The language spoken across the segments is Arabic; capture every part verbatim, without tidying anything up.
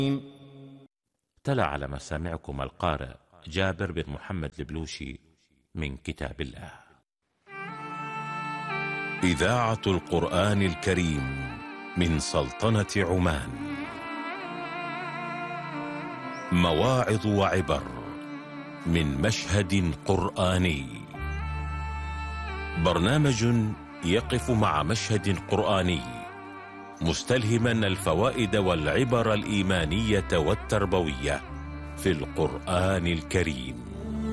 تلا على مسامعكم القارئ جابر بن محمد البلوشي من كتاب الله. إذاعة القرآن الكريم من سلطنة عمان. مواعظ وعبر من مشهد قرآني. برنامج يقف مع مشهد قرآني مستلهما الفوائد والعبر الإيمانية والتربوية في القرآن الكريم.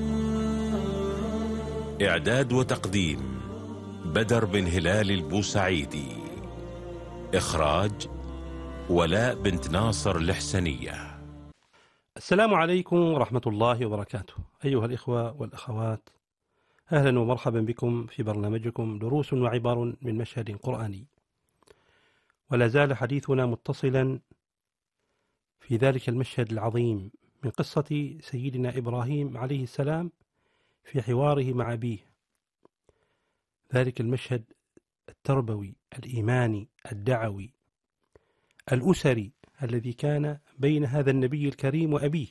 إعداد وتقديم بدر بن هلال البوسعيدي. إخراج ولاء بنت ناصر الحسنية. السلام عليكم ورحمة الله وبركاته. أيها الإخوة والأخوات، أهلا ومرحبا بكم في برنامجكم دروس وعبر من مشهد قرآني. ولا زال حديثنا متصلا في ذلك المشهد العظيم من قصة سيدنا إبراهيم عليه السلام في حواره مع أبيه. ذلك المشهد التربوي الإيماني الدعوي الأسري الذي كان بين هذا النبي الكريم وأبيه.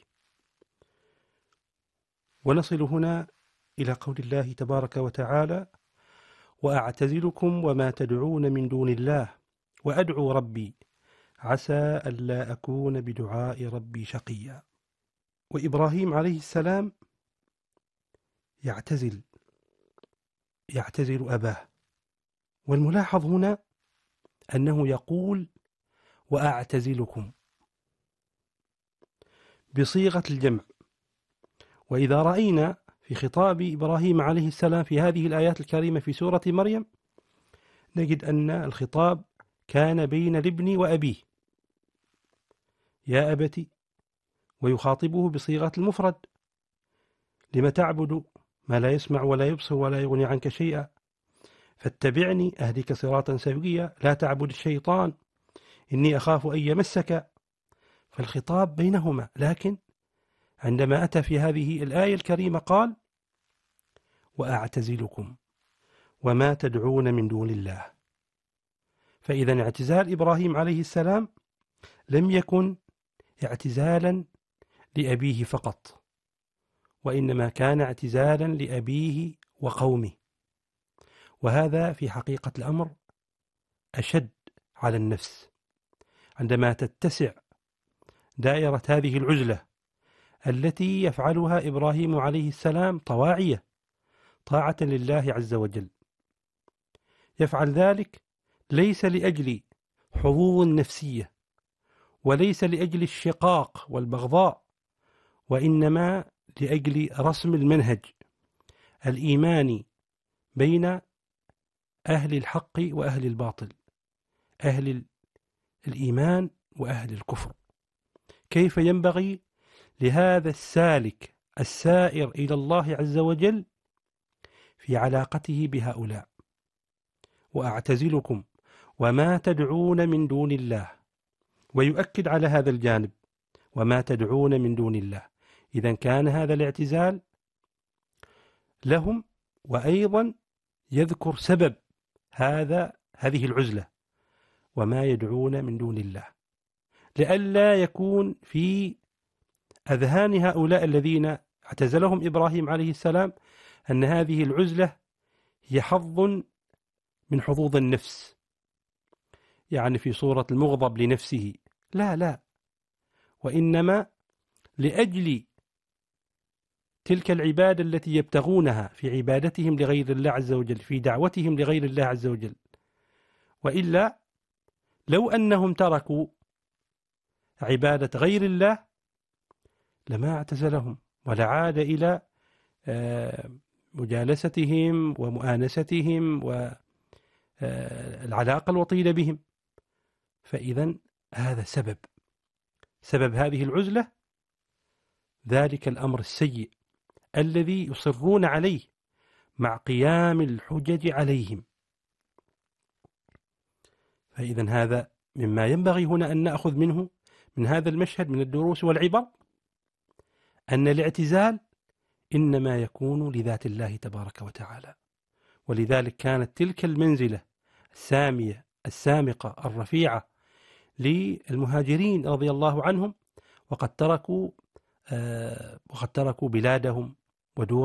ونصل هنا إلى قول الله تبارك وتعالى: وأعتزلكم وما تدعون من دون الله وأدعو ربي عسى ألا أكون بدعاء ربي شقيا. وإبراهيم عليه السلام يعتزل يعتزل أباه. والملاحظ هنا أنه يقول وأعتزلكم بصيغة الجمع. وإذا رأينا في خطاب إبراهيم عليه السلام في هذه الآيات الكريمة في سورة مريم نجد أن الخطاب كان بين الابن وأبيه، يا أبت، ويخاطبه بصيغة المفرد: لم تعبد ما لا يسمع ولا يبصر ولا يغني عنك شيئا فاتبعني أهدك صراطا سويا لا تعبد الشيطان إني أخاف أن يمسك. فالخطاب بينهما، لكن عندما أتى في هذه الآية الكريمة قال وأعتزلكم وما تدعون من دون الله. فإذا اعتزال إبراهيم عليه السلام لم يكن اعتزالا لأبيه فقط، وإنما كان اعتزالا لأبيه وقومه. وهذا في حقيقة الأمر أشد على النفس عندما تتسع دائرة هذه العزلة التي يفعلها إبراهيم عليه السلام طواعية طاعة لله عز وجل. يفعل ذلك ليس لأجل حظوظ نفسية وليس لأجل الشقاق والبغضاء، وإنما لأجل رسم المنهج الإيماني بين أهل الحق وأهل الباطل، أهل الإيمان وأهل الكفر. كيف ينبغي لهذا السالك السائر إلى الله عز وجل في علاقته بهؤلاء. وأعتزلكم وما تدعون من دون الله، ويؤكد على هذا الجانب وما تدعون من دون الله. إذن كان هذا الاعتزال لهم، وأيضا يذكر سبب هذا هذه العزلة وما يدعون من دون الله، لئلا يكون في أذهان هؤلاء الذين اعتزلهم إبراهيم عليه السلام أن هذه العزلة هي حظ من حظوظ النفس، يعني في صورة المغضب لنفسه. لا لا، وإنما لأجل تلك العبادة التي يبتغونها في عبادتهم لغير الله عز وجل، في دعوتهم لغير الله عز وجل. وإلا لو أنهم تركوا عبادة غير الله لما اعتزلهم ولا عاد إلى مجالستهم ومؤانستهم والعلاقة الوطيدة بهم. فإذا هذا سبب سبب هذه العزلة، ذلك الأمر السيء الذي يصرون عليه مع قيام الحجج عليهم. فإذا هذا مما ينبغي هنا أن نأخذ منه من هذا المشهد من الدروس والعبر، أن الاعتزال إنما يكون لذات الله تبارك وتعالى. ولذلك كانت تلك المنزلة السامية السامقة الرفيعة للمهاجرين رضي الله عنهم وقد تركوا وقد تركوا بلادهم ودورهم